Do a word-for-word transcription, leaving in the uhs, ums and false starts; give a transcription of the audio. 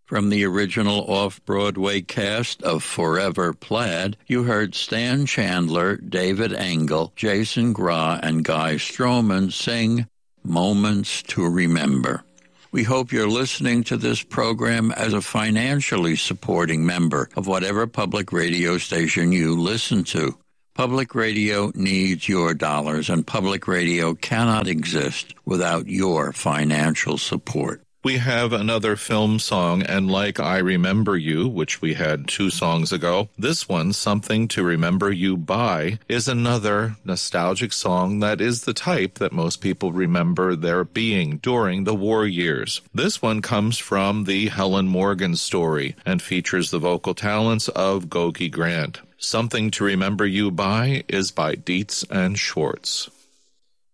From the original off-Broadway cast of Forever Plaid, you heard Stan Chandler, David Engel, Jason Gra, and Guy Stroman sing Moments to Remember. We hope you're listening to this program as a financially supporting member of whatever public radio station you listen to. Public radio needs your dollars, and public radio cannot exist without your financial support. We have another film song, and like I Remember You, which we had two songs ago, this one, Something to Remember You By, is another nostalgic song that is the type that most people remember there being during the war years. This one comes from the Helen Morgan story and features the vocal talents of Gogi Grant. Something to Remember You By is by Dietz and Schwartz.